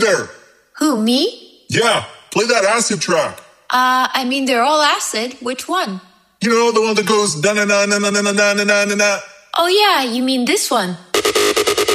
there. Who, me? Yeah, play that acid track. I mean, they're all acid. Which one? You know, the one that goes da-na-na-na-na-na-na-na-na-na. Oh, yeah, you mean this one.